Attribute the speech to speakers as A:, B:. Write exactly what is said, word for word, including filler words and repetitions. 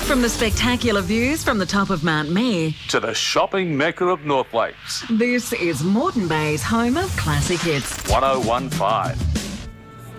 A: From the spectacular views from the top of Mount Mere
B: to the shopping mecca of North Lakes.
A: This is Moreton Bay's home of classic hits.
B: one oh one point five.